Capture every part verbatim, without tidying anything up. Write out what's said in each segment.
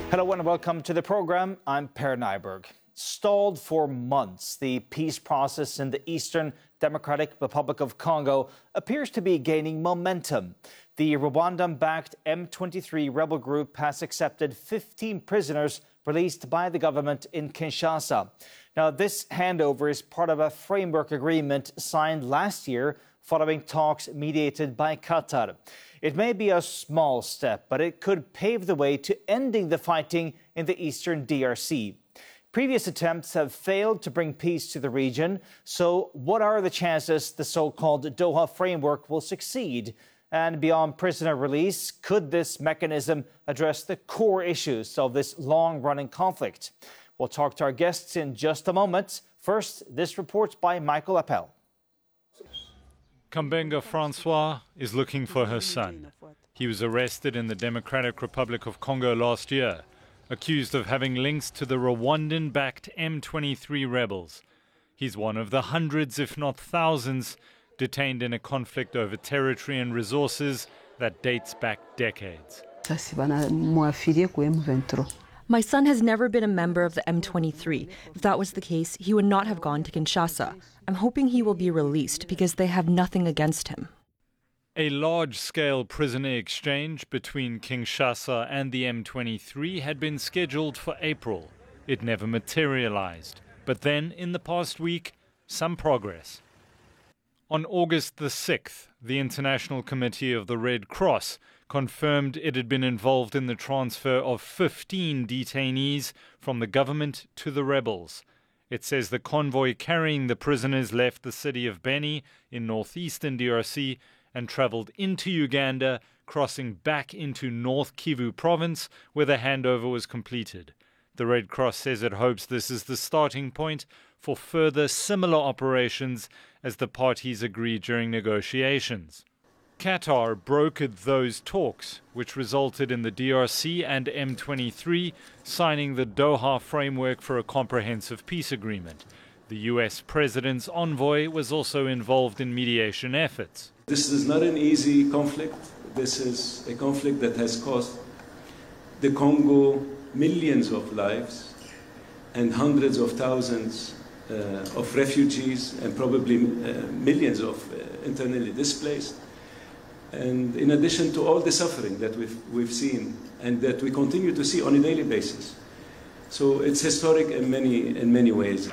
Hello and welcome to the program. I'm Per Nyberg. Stalled for months, the peace process in the Eastern Democratic Republic of Congo appears to be gaining momentum. The Rwandan-backed M twenty-three rebel group has accepted fifteen prisoners released by the government in Kinshasa. Now, this handover is part of a framework agreement signed last year following talks mediated by Qatar. It may be a small step, but it could pave the way to ending the fighting in the eastern D R C. Previous attempts have failed to bring peace to the region. So what are the chances the so-called Doha framework will succeed? And beyond prisoner release, could this mechanism address the core issues of this long-running conflict? We'll talk to our guests in just a moment. First, this report's by Michael Appel. Kambenga Francois is looking for her son. He was arrested in the Democratic Republic of Congo last year, accused of having links to the Rwandan-backed M twenty-three rebels. He's one of the hundreds, if not thousands, detained in a conflict over territory and resources that dates back decades. My son has never been a member of the M twenty-three. If that was the case, he would not have gone to Kinshasa. I'm hoping he will be released because they have nothing against him. A large-scale prisoner exchange between Kinshasa and the M twenty-three had been scheduled for April. It never materialized. But then, in the past week, some progress. On August the sixth, the International Committee of the Red Cross confirmed it had been involved in the transfer of fifteen detainees from the government to the rebels. It says the convoy carrying the prisoners left the city of Beni in northeastern D R C and traveled into Uganda, crossing back into North Kivu province, where the handover was completed. The Red Cross says it hopes this is the starting point for further similar operations as the parties agreed during negotiations. Qatar brokered those talks, which resulted in the D R C and M twenty-three signing the Doha framework for a comprehensive peace agreement. The U S president's envoy was also involved in mediation efforts. This is not an easy conflict. This is a conflict that has cost the Congo millions of lives and hundreds of thousands uh, of refugees and probably uh, millions of uh, internally displaced. And in addition to all the suffering that we've, we've seen and that we continue to see on a daily basis. So it's historic in many, in many ways.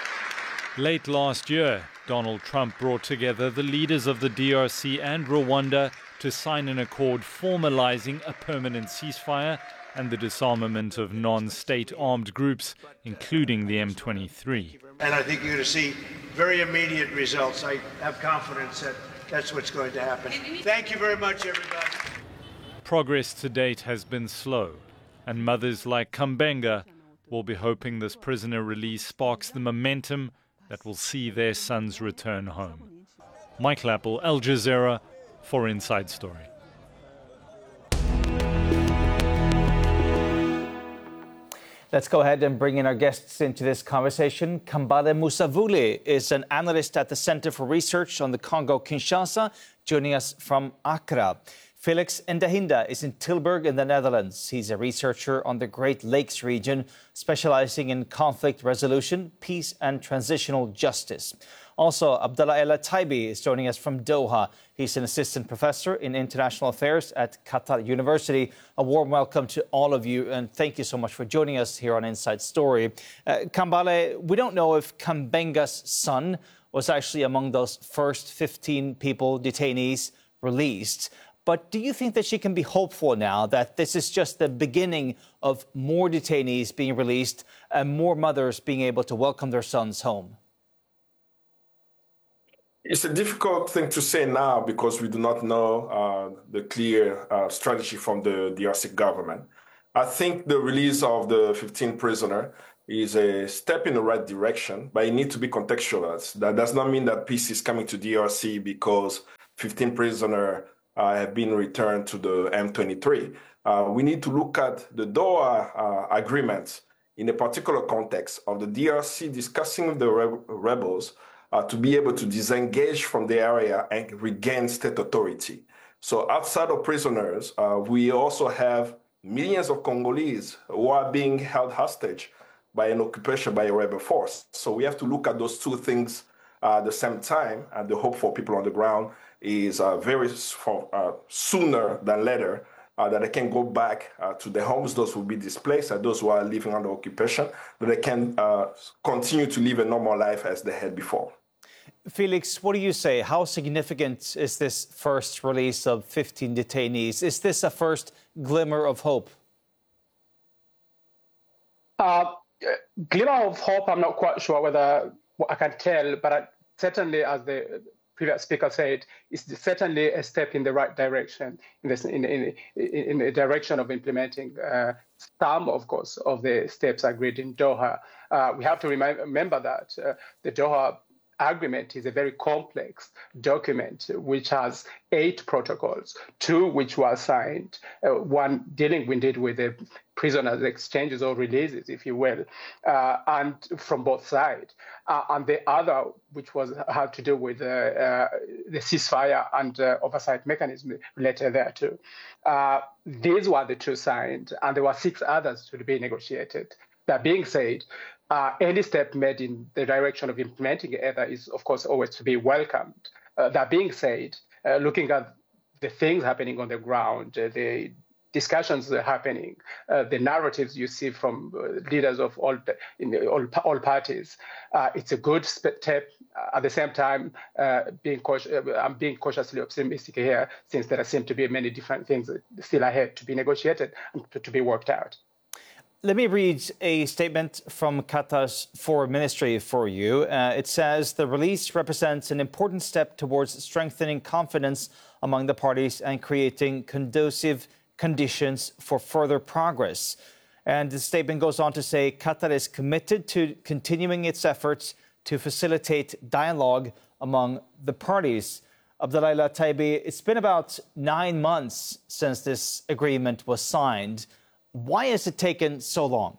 Late last year, Donald Trump brought together the leaders of the D R C and Rwanda to sign an accord formalizing a permanent ceasefire and the disarmament of non-state armed groups, including the M twenty-three. And I think you're going to see very immediate results. I have confidence that that's what's going to happen. Thank you very much, everybody. Progress to date has been slow, and mothers like Kambenga will be hoping this prisoner release sparks the momentum that will see their sons return home. Michael Appel, Al Jazeera, for Inside Story. Let's go ahead and bring in our guests into this conversation. Kambale Musavuli is an analyst at the Center for Research on the Congo-Kinshasa, joining us from Accra. Felix Ndahinda is in Tilburg in the Netherlands. He's a researcher on the Great Lakes region, specializing in conflict resolution, peace and transitional justice. Also, Abdallah Ella Taibi is joining us from Doha. He's an assistant professor in international affairs at Qatar University. A warm welcome to all of you, and thank you so much for joining us here on Inside Story. Uh, Kambale, we don't know if Kambenga's son was actually among those first fifteen people, detainees, released. But do you think that she can be hopeful now that this is just the beginning of more detainees being released and more mothers being able to welcome their sons home? It's a difficult thing to say now because we do not know uh, the clear uh, strategy from the D R C government. I think the release of the fifteen prisoners is a step in the right direction, but it needs to be contextualized. That does not mean that peace is coming to D R C because fifteen prisoners uh, have been returned to the M twenty-three. Uh, we need to look at the Doha uh, agreement in a particular context of the D R C discussing with the re- rebels Uh, to be able to disengage from the area and regain state authority. So outside of prisoners, uh, we also have millions of Congolese who are being held hostage by an occupation by a rebel force. So we have to look at those two things uh, at the same time, and the hope for people on the ground is uh, very for, uh, sooner than later uh, that they can go back uh, to their homes, those who will be displaced, and those who are living under occupation, that they can uh, continue to live a normal life as they had before. Felix, what do you say? How significant is this first release of fifteen detainees? Is this a first glimmer of hope? Uh, glimmer of hope, I'm not quite sure whether I can tell, but I, certainly, as the previous speaker said, it's certainly a step in the right direction, in, this, in, in, in the direction of implementing uh, some, of course, of the steps agreed in Doha. Uh, we have to remind, remember that uh, the Doha Agreement is a very complex document which has eight protocols, two which were signed, uh, one dealing indeed with the prisoners' exchanges or releases, if you will, uh, and from both sides, uh, and the other which was had to do with uh, uh, the ceasefire and uh, oversight mechanism related thereto. Uh, these were the two signed, and there were six others to be negotiated. That being said, Uh, any step made in the direction of implementing either is, of course, always to be welcomed. Uh, that being said, uh, looking at the things happening on the ground, uh, the discussions that are happening, uh, the narratives you see from uh, leaders of all, in all, all parties, uh, it's a good step. At the same time, uh, being cautious, uh, I'm being cautiously optimistic here, since there seem to be many different things still ahead to be negotiated and to, to be worked out. Let me read a statement from Qatar's Foreign Ministry for you. Uh, it says the release represents an important step towards strengthening confidence among the parties and creating conducive conditions for further progress. And the statement goes on to say Qatar is committed to continuing its efforts to facilitate dialogue among the parties. Abdullah Taibi, it's been about nine months since this agreement was signed. Why has it taken so long?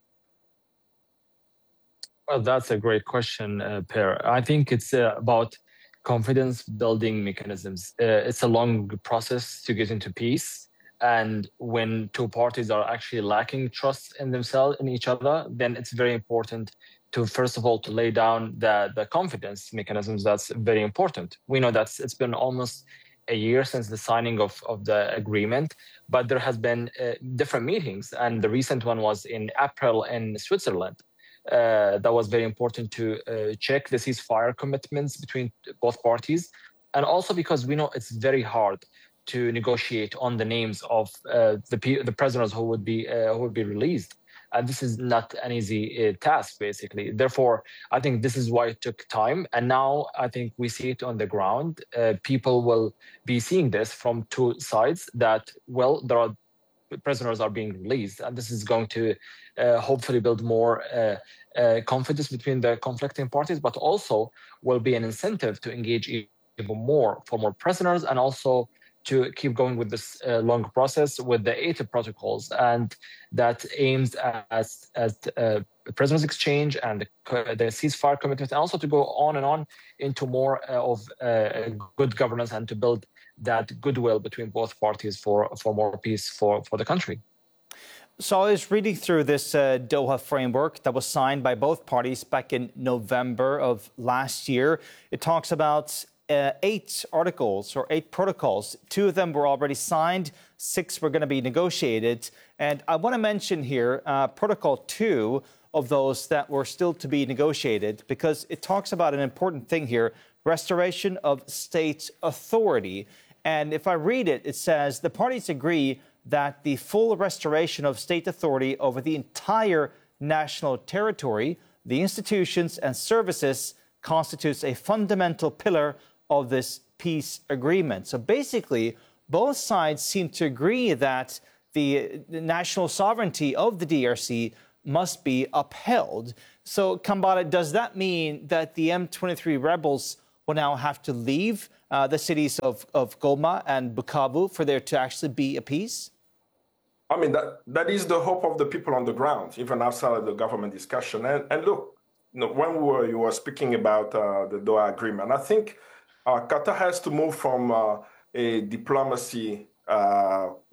Well, that's a great question, uh, Per. I think it's uh, about confidence building mechanisms. Uh, it's a long process to get into peace. And when two parties are actually lacking trust in themselves, in each other, then it's very important to, first of all, to lay down the, the confidence mechanisms. That's very important. We know that it's been almost a year since the signing of, of the agreement, but there has been uh, different meetings, and the recent one was in April in Switzerland. Uh, that was very important to uh, check the ceasefire commitments between both parties, and also because we know it's very hard to negotiate on the names of uh, the the prisoners who would be uh, who would be released. And this is not an easy uh, task, basically. Therefore, I think this is why it took time. And now I think we see it on the ground. Uh, people will be seeing this from two sides that, well, there are prisoners are being released. And this is going to uh, hopefully build more uh, uh, confidence between the conflicting parties, but also will be an incentive to engage even more for more prisoners, and also to keep going with this uh, long process with the eight protocols, and that aims at, at uh, prisoners exchange and the, the ceasefire commitment, and also to go on and on into more uh, of uh, good governance and to build that goodwill between both parties for, for more peace for, for the country. So I was reading through this uh, Doha framework that was signed by both parties back in November of last year. It talks about Uh, eight articles or eight protocols. Two of them were already signed. Six were going to be negotiated. And I want to mention here uh, Protocol two of those that were still to be negotiated, because it talks about an important thing here, restoration of state authority. And if I read it, it says the parties agree that the full restoration of state authority over the entire national territory, the institutions and services constitutes a fundamental pillar of this peace agreement. So basically, both sides seem to agree that the, the national sovereignty of the D R C must be upheld. So, Kambale, does that mean that the M twenty-three rebels will now have to leave uh, the cities of, of Goma and Bukavu for there to actually be a peace? I mean, that, that is the hope of the people on the ground, even outside of the government discussion. And, and look, you know, when we were, you were speaking about uh, the Doha Agreement, I think Uh, Qatar has to move from uh, a diplomacy uh,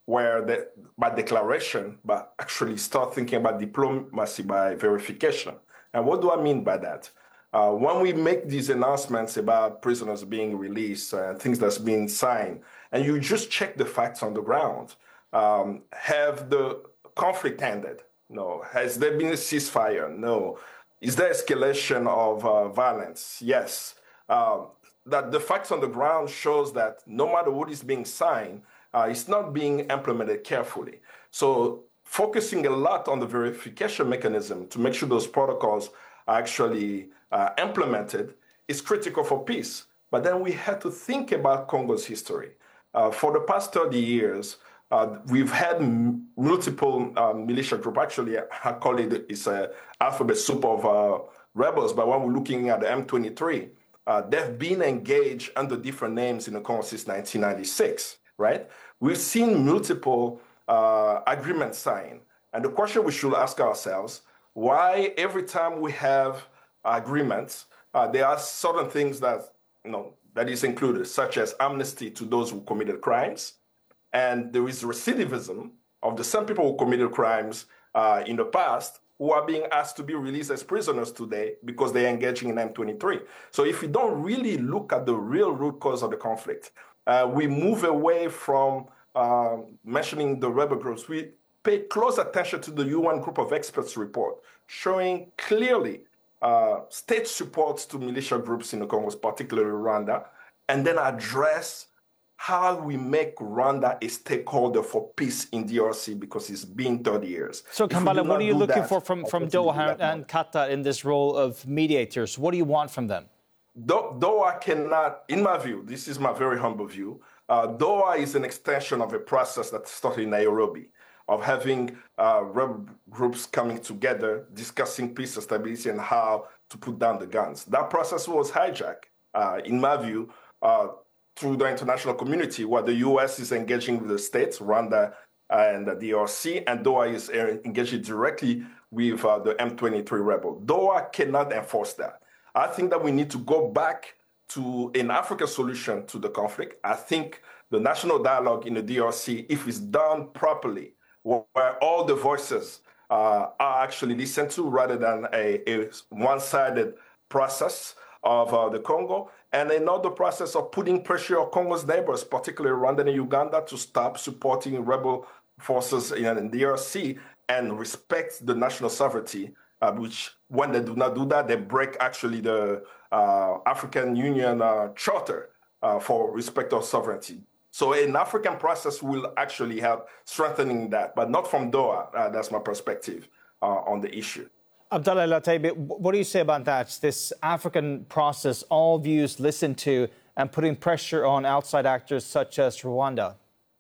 where the, by declaration, but actually start thinking about diplomacy by verification. And what do I mean by that? Uh, when we make these announcements about prisoners being released and uh, things that's being signed, and you just check the facts on the ground, um, have the conflict ended? No. Has there been a ceasefire? No. Is there escalation of uh, violence? Yes. Uh, that the facts on the ground shows that no matter what is being signed, uh, it's not being implemented carefully. So focusing a lot on the verification mechanism to make sure those protocols are actually uh, implemented is critical for peace. But then we have to think about Congo's history. Uh, for the past thirty years, uh, we've had m- multiple uh, militia groups. Actually, I call it it's an alphabet soup of uh, rebels. But when we're looking at the M twenty-three, uh, they've been engaged under different names in the Congo since nineteen ninety-six, right? We've seen multiple uh, agreements signed. And the question we should ask ourselves, why every time we have agreements, uh, there are certain things that, you know, that is included, such as amnesty to those who committed crimes. And there is recidivism of the same people who committed crimes uh, in the past who are being asked to be released as prisoners today because they're engaging in M twenty-three. So if we don't really look at the real root cause of the conflict, uh, we move away from uh, mentioning the rebel groups. We pay close attention to the U N Group of Experts report, showing clearly uh, state supports to militia groups in the Congo, particularly Rwanda, and then address how we make Rwanda a stakeholder for peace in D R C because it's been thirty years. So, Kambale, what are you looking that, for from, from Doha and Qatar in this role of mediators? What do you want from them? Do- Doha cannot, in my view, this is my very humble view, uh, Doha is an extension of a process that started in Nairobi, of having uh, rebel groups coming together, discussing peace and stability and how to put down the guns. That process was hijacked, uh, in my view, uh, through the international community, where the U S is engaging with the states, Rwanda and the D R C, and Doha is engaging directly with uh, the M twenty-three rebel. Doha cannot enforce that. I think that we need to go back to an African solution to the conflict. I think the national dialogue in the D R C, if it's done properly, where all the voices uh, are actually listened to rather than a, a one-sided process of uh, the Congo, and another process of putting pressure on Congo's neighbors, particularly Rwanda and Uganda, to stop supporting rebel forces in the D R C and respect the national sovereignty, uh, which when they do not do that, they break actually the uh, African Union uh, Charter uh, for respect of sovereignty. So an African process will actually help strengthening that, but not from Doha. Uh, that's my perspective uh, on the issue. Abdallah El-Otaibi, what do you say about that? This African process, all views listened to, and putting pressure on outside actors such as Rwanda?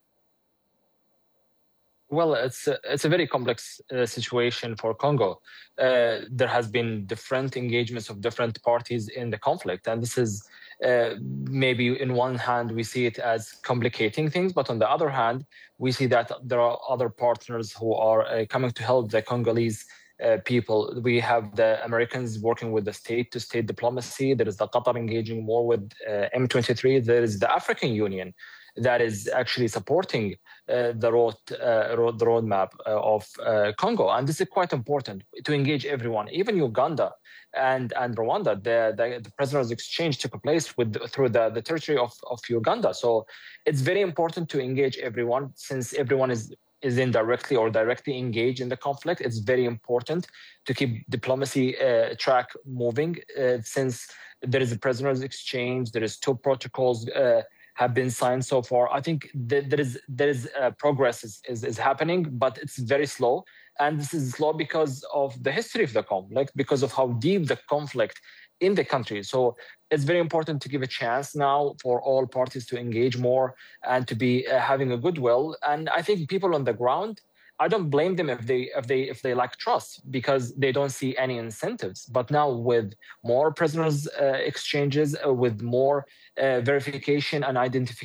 Well, it's a, it's a very complex uh, situation for Congo. Uh, there has been different engagements of different parties in the conflict, and this is uh, maybe in one hand we see it as complicating things, but on the other hand we see that there are other partners who are uh, coming to help the Congolese Uh, people. We have the Americans working with the state-to-state diplomacy. There is the Qatar engaging more with uh, M twenty-three. There is the African Union that is actually supporting uh, the road, uh, road the roadmap uh, of uh, Congo, and this is quite important to engage everyone, even Uganda and and Rwanda. The the, the prisoners exchange took place with through the, the territory of, of Uganda. So it's very important to engage everyone, since everyone is. is indirectly or directly engaged in the conflict. It's very important to keep diplomacy uh, track moving uh, since there is a prisoners exchange, there is two protocols uh, have been signed so far. I think that there is there is uh, progress is, is, is happening, but it's very slow. And this is slow because of the history of the conflict, because of how deep the conflict in the country. So it's very important to give a chance now for all parties to engage more and to be uh, having a goodwill. And I think people on the ground, I don't blame them if they if they if they lack trust, because they don't see any incentives. But now with more prisoners uh, exchanges, uh, with more uh, verification and identification